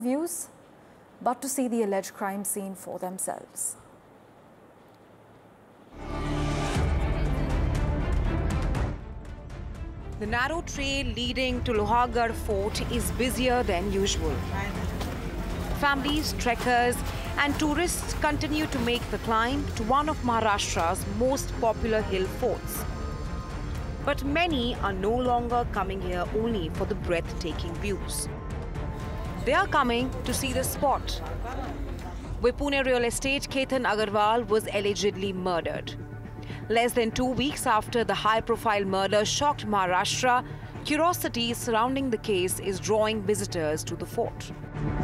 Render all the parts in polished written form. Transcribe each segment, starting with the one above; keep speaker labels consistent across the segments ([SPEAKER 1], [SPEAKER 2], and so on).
[SPEAKER 1] views, but to see the alleged crime scene for themselves.
[SPEAKER 2] The narrow trail leading to Lohargarh Fort is busier than usual. Families, trekkers and tourists continue to make the climb to one of Maharashtra's most popular hill forts. But many are no longer coming here only for the breathtaking views. They are coming to see the spot where Pune real estate Ketan Agarwal was allegedly murdered. Less than 2 weeks after the high-profile murder shocked Maharashtra, curiosity surrounding the case is drawing visitors to the fort.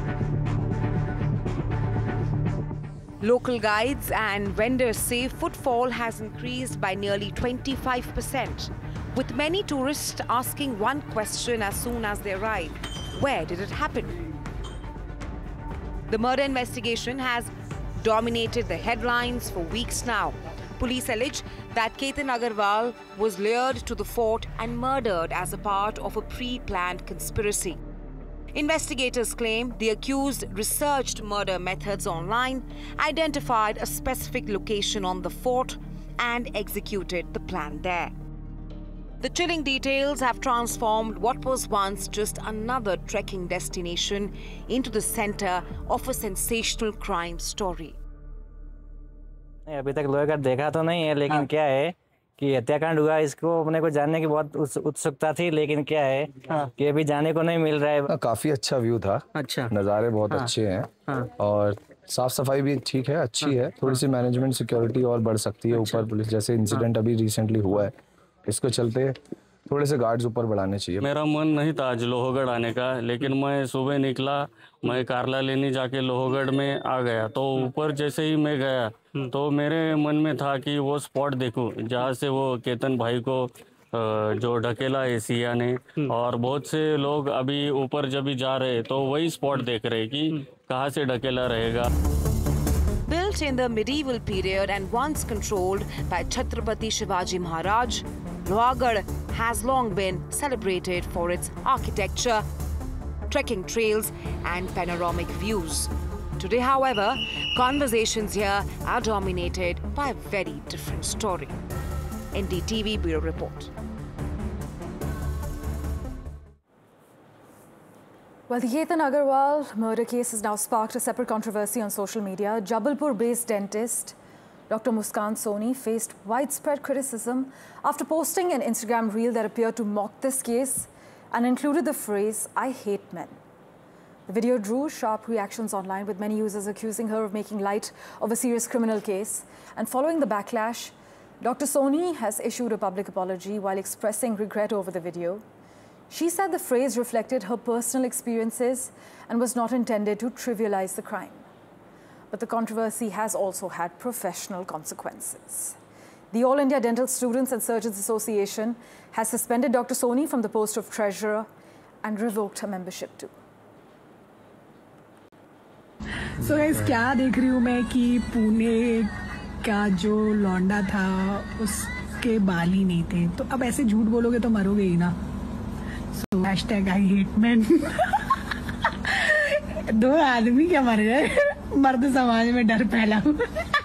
[SPEAKER 2] Local guides and vendors say footfall has increased by nearly 25%, with many tourists asking one question as soon as they arrive: where did it happen? The murder investigation has dominated the headlines for weeks now. Police allege that Ketan Agarwal was lured to the fort and murdered as a part of a pre-planned conspiracy. Investigators claim the accused researched murder methods online, identified a specific location on the fort, and executed the plan there. The chilling details have transformed what was once just another trekking destination into the center of a sensational crime story.
[SPEAKER 3] अभी तक लोहागढ़ देखा तो नहीं है, लेकिन क्या है कि हत्याकांड हुआ, इसको अपने को जानने की बहुत उत्सुकता थी, लेकिन क्या है कि अभी जाने को नहीं मिल रहा है।
[SPEAKER 4] काफी अच्छा व्यू था। अच्छा, नज़ारे बहुत अच्छे हैं और साफ सफाई भी ठीक है, अच्छी है। थोड़ी सी मैनेजमेंट सिक्योरिटी और बढ़ सकती है ऊपर। पुलिस जैसे इंसिडेंट अभी रिसेंटली हुआ है, इसको चलते थोड़े से गार्ड्स ऊपर बढ़ाने चाहिए।
[SPEAKER 5] मेरा मन नहीं था आज लोहागढ़ आने का, लेकिन मैं सुबह निकला, मैं कारला लेने जाके लोहागढ़ में आ गया। तो ऊपर जैसे ही मैं गया तो मेरे मन में था कि वो स्पॉट देखूं जहाँ से वो केतन भाई को जो ढकेला है सिया ने। और बहुत से लोग अभी ऊपर जब भी जा रहे तो वही स्पॉट देख रहे कि कहाँ से ढकेला रहेगा।
[SPEAKER 2] Built in the medieval period and once controlled by Chhatrapati Shivaji Maharaj, Lohargarh has long been celebrated for its architecture, trekking trails and panoramic views. Today, however, conversations here are dominated by a very different story. NDTV Bureau Report.
[SPEAKER 1] Well, the Ketan Agarwal murder case has now sparked a separate controversy on social media. Jabalpur-based dentist Dr. Muskan Soni faced widespread criticism after posting an Instagram reel that appeared to mock this case and included the phrase, "I hate men." The video drew sharp reactions online, with many users accusing her of making light of a serious criminal case. And following the backlash, Dr. Soni has issued a public apology while expressing regret over the video. She said the phrase reflected her personal experiences and was not intended to trivialize the crime. But the controversy has also had professional consequences. The All India Dental Students and Surgeons Association has suspended Dr. Soni from the post of treasurer and revoked her membership too.
[SPEAKER 6] So guys, क्या देख रही हूँ मैं कि पुणे का जो लौंडा था उसके बाल ही नहीं थे। तो अब ऐसे झूठ बोलोगे तो मरोगे ही ना। So hashtag I hate men. दो आदमी क्या मर गए, मर्द समाज में डर फैला।